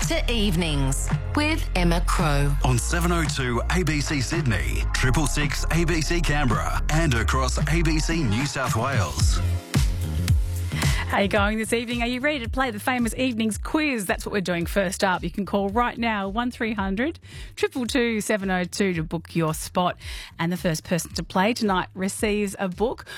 to Evenings with Emma Crow. On 702 ABC Sydney, 666 ABC Canberra, and across ABC New South Wales. How are you going this evening? Are you ready to play the famous evenings quiz? That's what we're doing first up. You can call right now, 1300 222 702 to book your spot. And the first person to play tonight receives a book.